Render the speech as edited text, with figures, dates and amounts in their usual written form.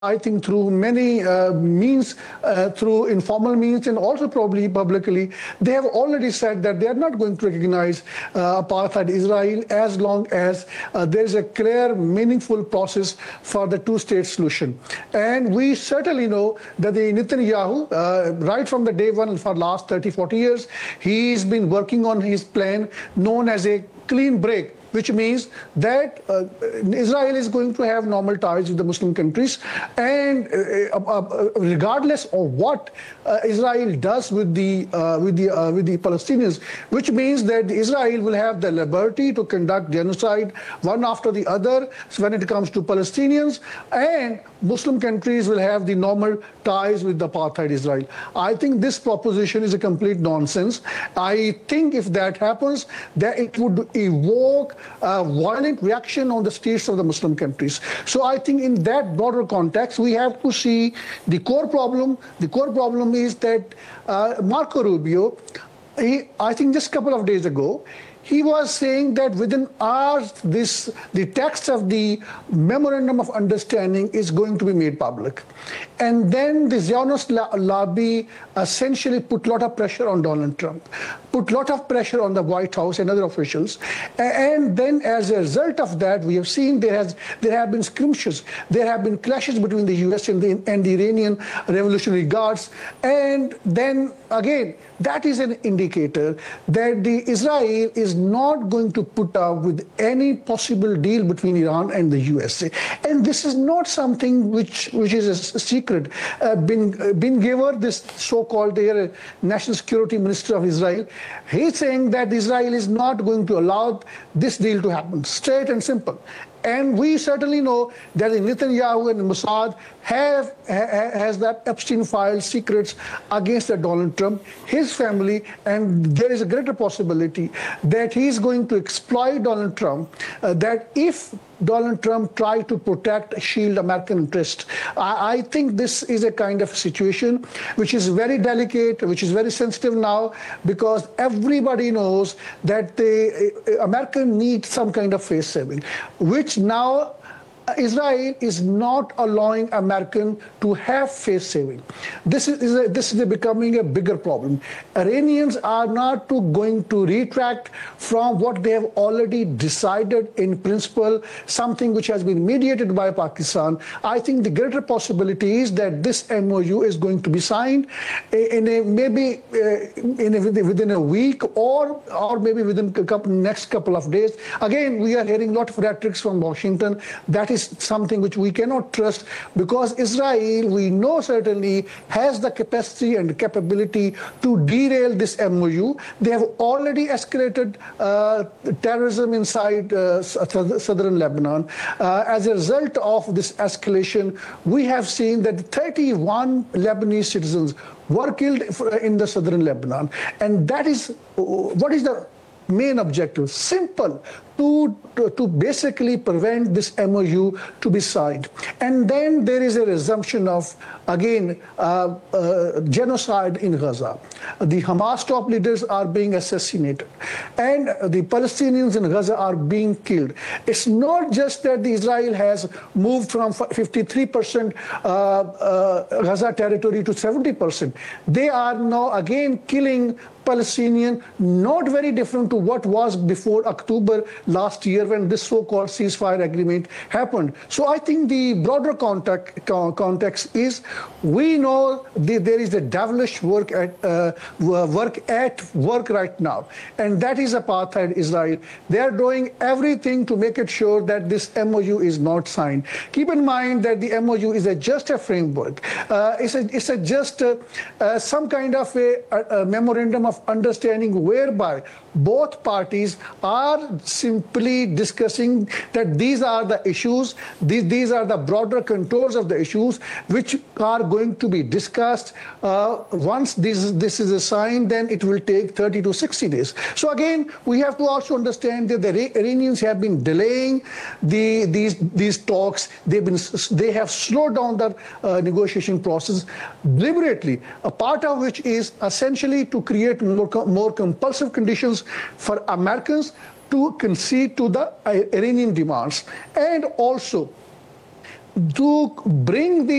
I think through many means, through informal means and also probably publicly, they have already said that they are not going to recognize apartheid Israel as long as there is a clear, meaningful process for the two-state solution. And we certainly know that the Netanyahu, right from the day one for last 30, 40 years, he's been working on his plan known as a clean break, which means that Israel is going to have normal ties with the Muslim countries, and regardless of what Israel does with the Palestinians, which means that Israel will have the liberty to conduct genocide one after the other when it comes to Palestinians, and Muslim countries will have the normal ties with the apartheid Israel. I think this proposition is a complete nonsense. I think if that happens, that it would evoke a violent reaction on the states of the Muslim countries. So I think in that broader context, we have to see the core problem. The core problem is that Marco Rubio, I think just a couple of days ago, he was saying that within hours, the text of the Memorandum of Understanding is going to be made public. And then the Zionist lobby essentially put a lot of pressure on Donald Trump, put a lot of pressure on the White House and other officials. And then as a result of that, we have seen there have been skirmishes, there have been clashes between the US and the Iranian Revolutionary Guards. And then again, that is an indicator that Israel is not going to put up with any possible deal between Iran and the USA. And this is not something which is a secret. Bin Gvir, this so-called National Security Minister of Israel, he's saying that Israel is not going to allow this deal to happen, straight and simple. And we certainly know that Netanyahu and Mossad has that Epstein file secrets against Donald Trump, his family, and there is a greater possibility that he's going to exploit Donald Trump, that if Donald Trump tried to protect, shield American interests. I think this is a kind of situation which is very delicate, which is very sensitive now, because everybody knows that America needs some kind of face saving, which now Israel is not allowing American to have face saving. This is becoming a bigger problem. Iranians are not going to retract from what they have already decided in principle, something which has been mediated by Pakistan. I think the greater possibility is that this MOU is going to be signed within a week or maybe within next couple of days. Again, we are hearing a lot of rhetoric from Washington. That is something which we cannot trust, because Israel, we know certainly, has the capacity and capability to derail this MOU. They have already escalated terrorism inside southern Lebanon. As a result of this escalation, we have seen that 31 Lebanese citizens were killed in the southern Lebanon. And that is, what is the main objective? Simple, to basically prevent this MOU to be signed. And then there is a resumption of, again, genocide in Gaza. The Hamas top leaders are being assassinated, and the Palestinians in Gaza are being killed. It's not just that Israel has moved from 53% Gaza territory to 70%. They are now again killing Palestinian, not very different to what was before October last year when this so-called ceasefire agreement happened. So I think the broader context is, we know there is a devilish work at work right now, and that is apartheid Israel. They are doing everything to make it sure that this MOU is not signed. Keep in mind that the MOU is just a framework. It's just some kind of a memorandum of understanding whereby both parties are simply discussing that these are the issues, these are the broader contours of the issues which are going to be discussed. Once this is assigned, then it will take 30 to 60 days. So again, we have to also understand that the Iranians have been delaying these talks. They have slowed down the negotiation process deliberately, a part of which is essentially to create more compulsive conditions for Americans to concede to the Iranian demands, and also to bring the